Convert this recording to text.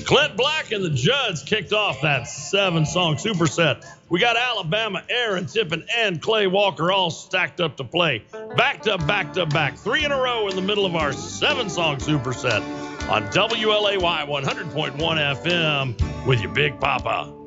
Clint Black and the Judds kicked off that 7-song superset. We got Alabama, Aaron Tippin, and Clay Walker all stacked up to play. Back to back to back. 3 in a row in the middle of our 7-song superset on WLAY 100.1 FM with your Big Papa.